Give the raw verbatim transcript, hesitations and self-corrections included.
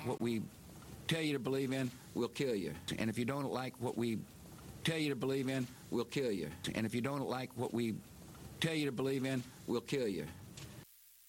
what we tell you to believe in, we'll kill you. And if you don't like what we tell you to believe in, we'll kill you. And if you don't like what we tell you to believe in, we'll kill you.